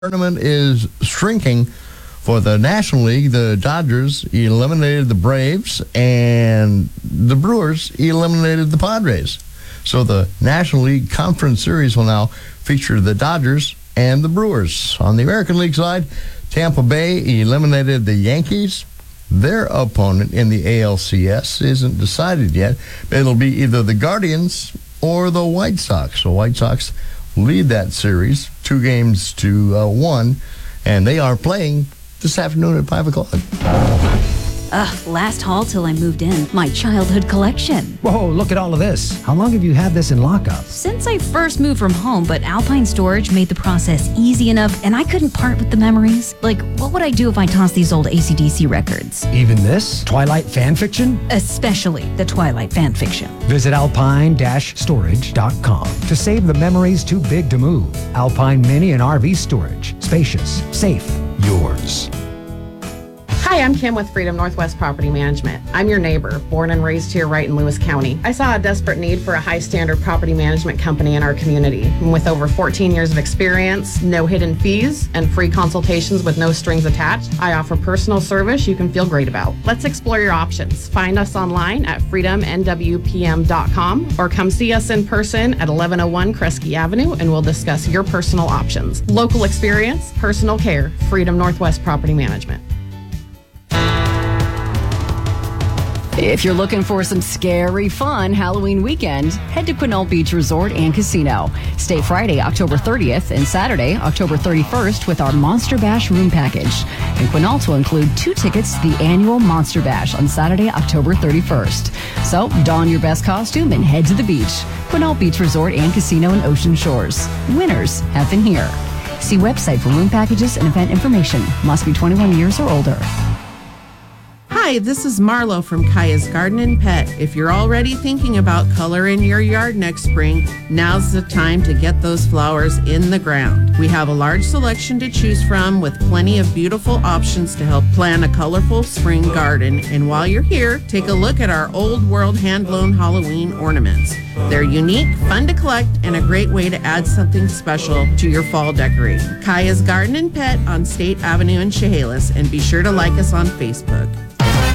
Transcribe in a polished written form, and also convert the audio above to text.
Tournament is shrinking for the National League. The Dodgers eliminated the Braves, and the Brewers eliminated the Padres. So the National League Conference Series will now feature the Dodgers and the Brewers. On the American League side, Tampa Bay eliminated the Yankees. Their opponent in the ALCS isn't decided yet. It'll be either the Guardians or the White Sox. The White Sox lead that series 2-1, and they are playing this afternoon at 5 o'clock. Last haul till I moved in. My childhood collection. Whoa, look at all of this. How long have you had this in lockup? Since I first moved from home, but Alpine Storage made the process easy enough, and I couldn't part with the memories. Like, what would I do if I tossed these old AC/DC records? Even this? Twilight fan fiction? Especially the Twilight fan fiction. Visit alpine-storage.com to save the memories too big to move. Alpine Mini and RV Storage. Spacious, safe, yours. Hi, I'm Kim with Freedom Northwest Property Management. I'm your neighbor, born and raised here right in Lewis County. I saw a desperate need for a high-standard property management company in our community. And with over 14 years of experience, no hidden fees, and free consultations with no strings attached, I offer personal service you can feel great about. Let's explore your options. Find us online at freedomnwpm.com or come see us in person at 1101 Kresge Avenue, and we'll discuss your personal options. Local experience, personal care, Freedom Northwest Property Management. If you're looking for some scary fun Halloween weekend, head to Quinault Beach Resort and Casino. Stay Friday, October 30th and Saturday, October 31st with our Monster Bash room package. And Quinault will include 2 tickets to the annual Monster Bash on Saturday, October 31st. So don your best costume and head to the beach. Quinault Beach Resort and Casino in Ocean Shores. Winners have been here. See website for room packages and event information. Must be 21 years or older. Hi, this is Marlo from Kaya's Garden and Pet. If you're already thinking about coloring your yard next spring, now's the time to get those flowers in the ground. We have a large selection to choose from with plenty of beautiful options to help plan a colorful spring garden. And while you're here, take a look at our old world hand-blown Halloween ornaments. They're unique, fun to collect, and a great way to add something special to your fall decorating. Kaya's Garden and Pet on State Avenue in Chehalis, and be sure to like us on Facebook.